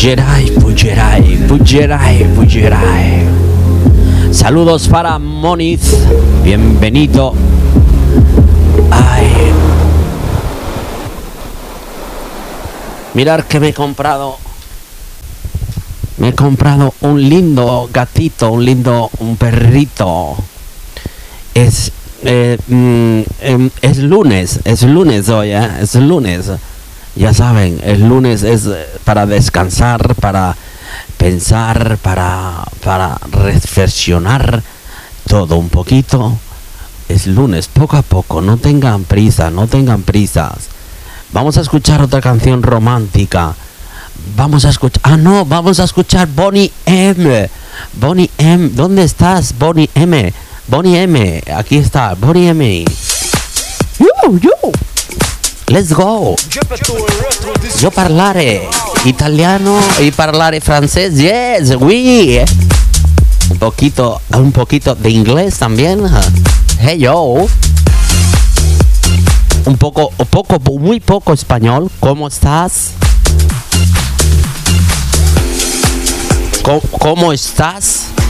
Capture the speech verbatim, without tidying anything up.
Puggerai, puggerai, puggerai, puggerai. Saludos para Moniz, bienvenido. Ay. Mirad que me he comprado. Me he comprado un lindo gatito, un lindo un perrito. Es eh, mm, es lunes, es lunes hoy, ¿eh? Es lunes. Ya saben, el lunes es para descansar, para pensar, para para reflexionar todo un poquito. Es lunes, poco a poco, no tengan prisa, no tengan prisas. Vamos a escuchar otra canción romántica. Vamos a escuchar... Ah, no, vamos a escuchar Boney M. Boney M. ¿Dónde estás, Boney M? Boney M. Aquí está, Boney M. Yo, yo. Let's go. Yo parlare italiano y parlare francés. Yes, oui. Un poquito, un poquito de inglés también. Hey, yo. Un poco, un poco, muy poco español. ¿Cómo estás? ¿Cómo, cómo estás?